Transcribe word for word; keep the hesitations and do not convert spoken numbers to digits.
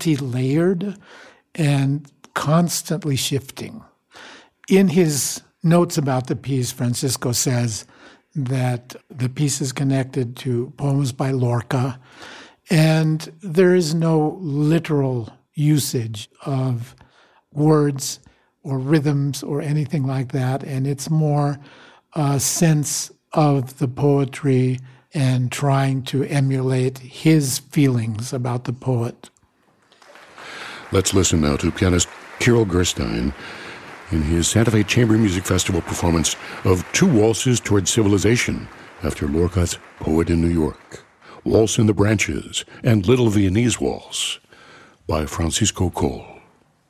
multi-layered and constantly shifting. In his notes about the piece, Francisco says that the piece is connected to poems by Lorca, and there is no literal usage of words or rhythms or anything like that, and it's more a sense of the poetry and trying to emulate his feelings about the poet. Let's listen now to pianist Kirill Gerstein in his Santa Fe Chamber Music Festival performance of Two Waltzes Toward Civilization after Lorca's Poet in New York, Waltz in the Branches, and Little Viennese Waltz by Francisco Coll.